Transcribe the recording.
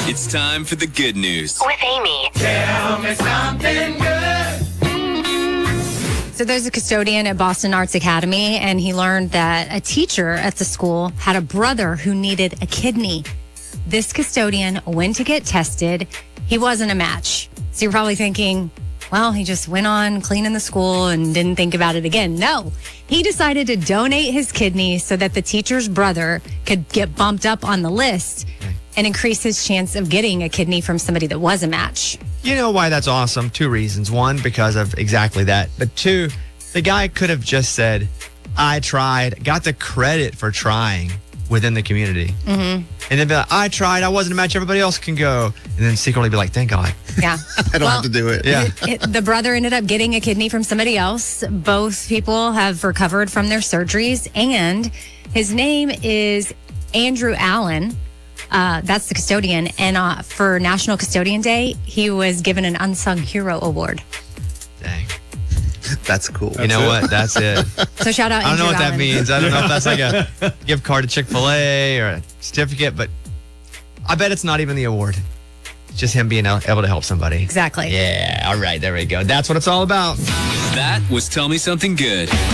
It's time for the good news. With Amy. Tell me something good. So there's a custodian at Boston Arts Academy, and he learned that a teacher at the school had a brother who needed a kidney. This custodian went to get tested. He wasn't a match. So you're probably thinking, well, he just went on cleaning the school and didn't think about it again. No, he decided to donate his kidney so that the teacher's brother could get bumped up on the list and increase his chance of getting a kidney from somebody that was a match. You know why that's awesome? 2 reasons. 1, because of exactly that. But 2, the guy could have just said, I tried, got the credit for trying within the community. Mm-hmm. And then be like, I tried, I wasn't a match, everybody else can go. And then secretly be like, thank God. Yeah. I don't have to do it. Yeah. The brother ended up getting a kidney from somebody else. Both people have recovered from their surgeries, and his name is Andrew Allen. That's the custodian. And for National Custodian Day, he was given an Unsung Hero Award. Dang. That's cool. You know what? That's it. So shout out I don't Andrew know what that Allen. means. I don't know if that's like a gift card to Chick-fil-A or a certificate, but I bet it's not even the award. It's just him being able to help somebody. Exactly. Yeah. All right. There we go. That's what it's all about. That was Tell Me Something Good.